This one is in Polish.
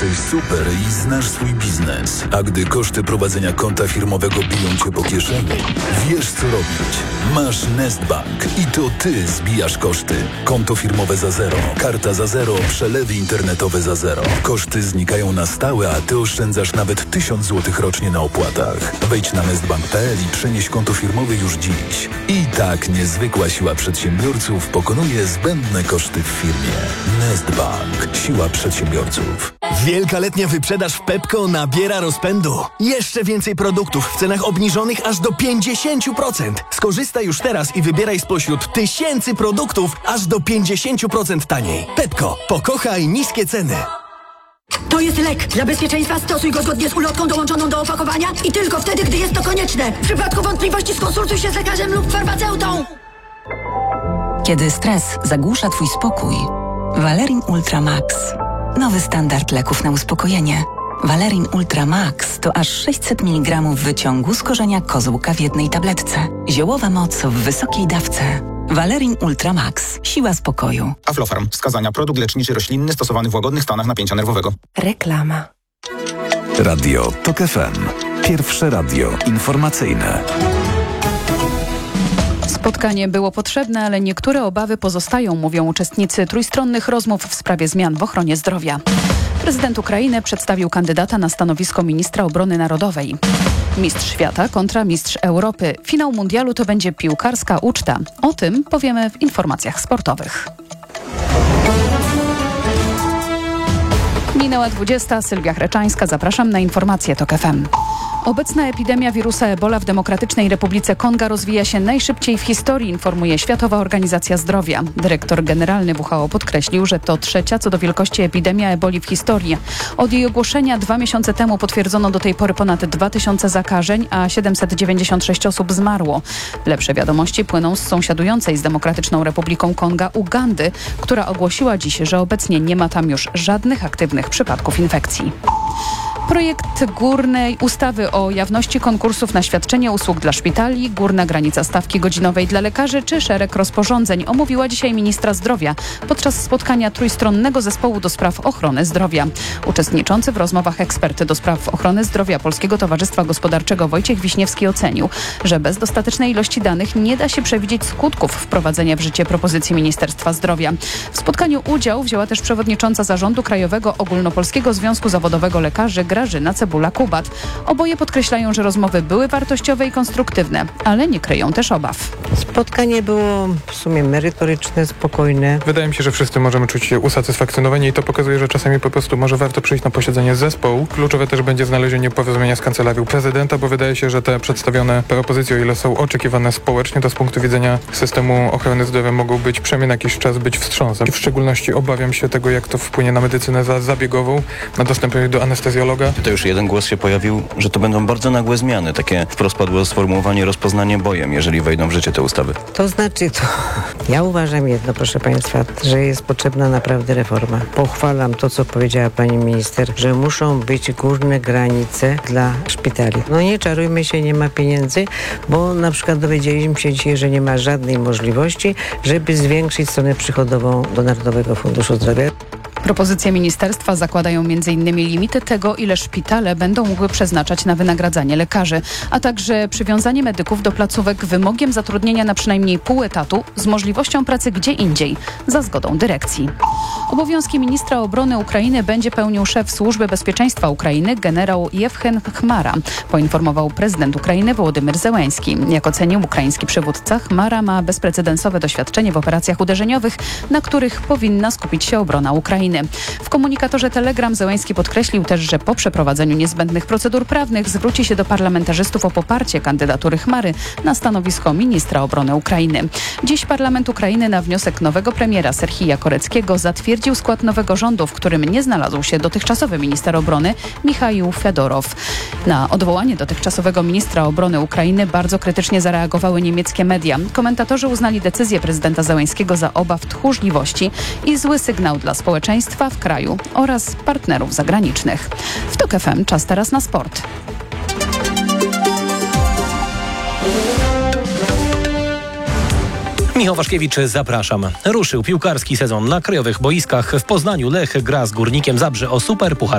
jesteś super i znasz swój biznes, a gdy koszty prowadzenia konta firmowego biją cię po kieszeni, wiesz co robić. Masz Nestbank i to ty zbijasz koszty. Konto firmowe za zero, karta za zero, przelewy internetowe za zero. Koszty znikają na stałe, a ty oszczędzasz nawet 1000 zł rocznie na opłatach. Wejdź na nestbank.pl i przenieś konto firmowe już dziś. I tak niezwykła siła przedsiębiorców pokonuje zbędne koszty w firmie. Nestbank. Siła przedsiębiorców. Wielka letnia wyprzedaż w Pepco nabiera rozpędu. Jeszcze więcej produktów w cenach obniżonych aż do 50%. Skorzystaj już teraz i wybieraj spośród tysięcy produktów aż do 50% taniej. Pepco. Pokochaj niskie ceny. To jest lek. Dla bezpieczeństwa stosuj go zgodnie z ulotką dołączoną do opakowania i tylko wtedy, gdy jest to konieczne. W przypadku wątpliwości skonsultuj się z lekarzem lub farmaceutą. Kiedy stres zagłusza twój spokój, Valerin Ultra Max. Nowy standard leków na uspokojenie. Valerin Ultra Max to aż 600 mg wyciągu z korzenia kozłka w jednej tabletce. Ziołowa moc w wysokiej dawce. Valerin Ultra Max. Siła spokoju. Aflofarm. Wskazania. Produkt leczniczy roślinny stosowany w łagodnych stanach napięcia nerwowego. Reklama. Radio TOK FM. Pierwsze radio informacyjne. Spotkanie było potrzebne, ale niektóre obawy pozostają, mówią uczestnicy trójstronnych rozmów w sprawie zmian w ochronie zdrowia. Prezydent Ukrainy przedstawił kandydata na stanowisko ministra obrony narodowej. Mistrz świata kontra mistrz Europy. Finał mundialu to będzie piłkarska uczta. O tym powiemy w informacjach sportowych. Minęła 20. Sylwia Chreczańska. Zapraszam na informacje TOK FM. Obecna epidemia wirusa Ebola w Demokratycznej Republice Konga rozwija się najszybciej w historii, informuje Światowa Organizacja Zdrowia. Dyrektor generalny WHO podkreślił, że to trzecia co do wielkości epidemia eboli w historii. Od jej ogłoszenia 2 miesiące temu potwierdzono do tej pory ponad 2000 zakażeń, a 796 osób zmarło. Lepsze wiadomości płyną z sąsiadującej z Demokratyczną Republiką Konga Ugandy, która ogłosiła dziś, że obecnie nie ma tam już żadnych aktywnych przypadków infekcji. Projekt górnej ustawy o jawności konkursów na świadczenie usług dla szpitali, górna granica stawki godzinowej dla lekarzy czy szereg rozporządzeń omówiła dzisiaj ministra zdrowia podczas spotkania trójstronnego zespołu do spraw ochrony zdrowia. Uczestniczący w rozmowach ekspert do spraw ochrony zdrowia Polskiego Towarzystwa Gospodarczego Wojciech Wiśniewski ocenił, że bez dostatecznej ilości danych nie da się przewidzieć skutków wprowadzenia w życie propozycji Ministerstwa Zdrowia. W spotkaniu udział wzięła też przewodnicząca Zarządu Krajowego Ogólnopolskiego Związku Zawodowego Lekarzy Grażyna Cebula-Kubak. Oboje podkreślają, że rozmowy były wartościowe i konstruktywne, ale nie kryją też obaw. Spotkanie było w sumie merytoryczne, spokojne. Wydaje mi się, że wszyscy możemy czuć się usatysfakcjonowani i to pokazuje, że czasami po prostu może warto przyjść na posiedzenie zespołu. Kluczowe też będzie znalezienie porozumienia z Kancelarią Prezydenta, bo wydaje się, że te przedstawione propozycje, o ile są oczekiwane społecznie, to z punktu widzenia systemu ochrony zdrowia mogą być przynajmniej na jakiś czas być wstrząsem. I w szczególności obawiam się tego, jak to wpłynie na medycynę zabiegową, na dostęp do anestezjologa. To już jeden głos się pojawił, że to będą bardzo nagłe zmiany. Takie wprost padło sformułowanie rozpoznanie bojem, jeżeli wejdą w życie te ustawy. To znaczy ja uważam jedno, proszę Państwa, że jest potrzebna naprawdę reforma. Pochwalam to, co powiedziała pani minister, że muszą być górne granice dla szpitali. No nie czarujmy się, nie ma pieniędzy, bo na przykład dowiedzieliśmy się dzisiaj, że nie ma żadnej możliwości, żeby zwiększyć stronę przychodową do Narodowego Funduszu Zdrowia. Propozycje ministerstwa zakładają m.in. limity tego, ile szpitale będą mogły przeznaczać na wynagradzanie lekarzy, a także przywiązanie medyków do placówek wymogiem zatrudnienia na przynajmniej pół etatu z możliwością pracy gdzie indziej, za zgodą dyrekcji. Obowiązki ministra obrony Ukrainy będzie pełnił szef Służby Bezpieczeństwa Ukrainy generał Jewchen Chmara, poinformował prezydent Ukrainy Wołodymyr Zełenski. Jak ocenił ukraiński przywódca, Chmara ma bezprecedensowe doświadczenie w operacjach uderzeniowych, na których powinna skupić się obrona Ukrainy. W komunikatorze Telegram Zełenski podkreślił też, że po przeprowadzeniu niezbędnych procedur prawnych zwróci się do parlamentarzystów o poparcie kandydatury Chmary na stanowisko ministra obrony Ukrainy. Dziś parlament Ukrainy na wniosek nowego premiera Serhija Koreckiego zatwierdził skład nowego rządu, w którym nie znalazł się dotychczasowy minister obrony Michaił Fiodorow. Na odwołanie dotychczasowego ministra obrony Ukrainy bardzo krytycznie zareagowały niemieckie media. Komentatorzy uznali decyzję prezydenta Zełenskiego za obaw tchórzliwości i zły sygnał dla społeczeństwa w kraju oraz partnerów zagranicznych. W TOK FM czas teraz na sport. Michał Waszkiewicz, zapraszam. Ruszył piłkarski sezon na krajowych boiskach. W Poznaniu Lech gra z Górnikiem Zabrze o Superpuchar